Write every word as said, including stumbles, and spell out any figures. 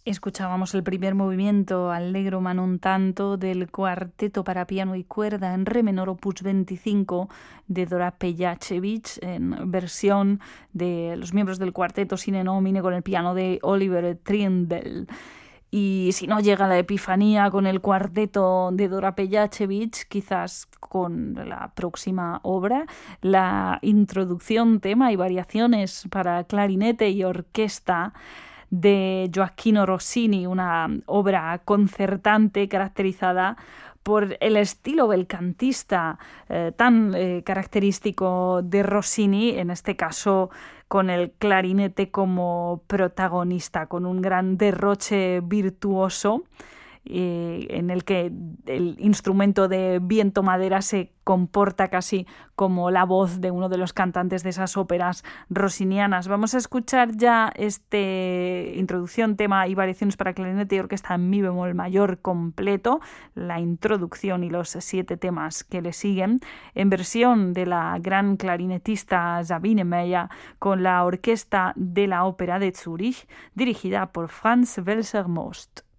Escuchábamos el primer movimiento Allegro ma non tanto del cuarteto para piano y cuerda en re menor opus veinticinco de Dora Pejacevic en versión de los miembros del cuarteto Sine Nomine con el piano de Oliver Trindle. Y si no llega la epifanía con el cuarteto de Dora Pejacevic, quizás con la próxima obra, la introducción, tema y variaciones para clarinete y orquesta de Gioacchino Rossini, una obra concertante caracterizada por el estilo belcantista eh, tan eh, característico de Rossini, en este caso con el clarinete como protagonista, con un gran derroche virtuoso eh, en el que el instrumento de viento madera se comporta casi como la voz de uno de los cantantes de esas óperas rossinianas. Vamos a escuchar ya este introducción, tema y variaciones para clarinete y orquesta en mi bemol mayor completo, la introducción y los siete temas que le siguen, en versión de la gran clarinetista Sabine Meyer con la orquesta de la Ópera de Zúrich, dirigida por Franz Welser-Most.